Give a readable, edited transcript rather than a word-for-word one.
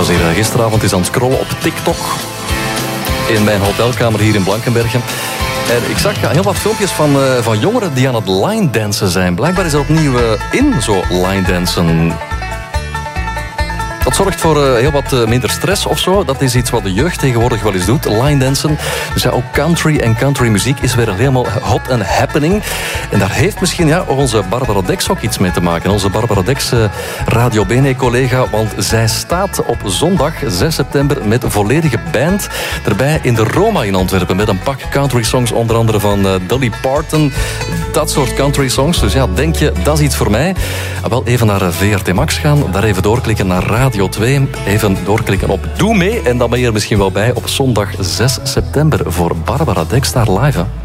was hier gisteravond eens aan het scrollen op TikTok. In mijn hotelkamer hier in Blankenbergen. En ik zag heel wat filmpjes van jongeren die aan het line dansen zijn. Blijkbaar is er opnieuw in, zo line dansen. Dat zorgt voor heel wat minder stress of zo. Dat is iets wat de jeugd tegenwoordig wel eens doet, line dansen. Dus ja, ook country en countrymuziek is weer helemaal hot and happening. En daar heeft misschien onze Barbara Dex ook iets mee te maken. Onze Barbara Dex, Radio Bene-collega, want zij staat op zondag 6 september met een volledige band erbij in de Roma in Antwerpen. Met een pak country songs, onder andere van Dolly Parton. Dat soort country songs. Dus ja, denk je, dat is iets voor mij? Wel even naar VRT Max gaan, daar even doorklikken naar Radio 2. Even doorklikken op Doe mee. En dan ben je er misschien wel bij op zondag 6 september voor Barbara Dex daar live. Hè?